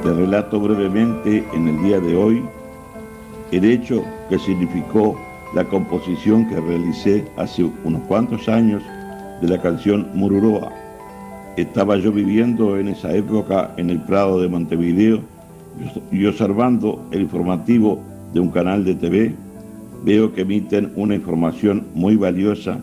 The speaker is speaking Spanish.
Le relato brevemente en el día de hoy el hecho que significó la composición que realicé hace unos cuantos años de la canción Mururoa. Estaba yo viviendo en esa época en el Prado de Montevideo y observando el informativo de un canal de TV, veo que emiten una información muy valiosa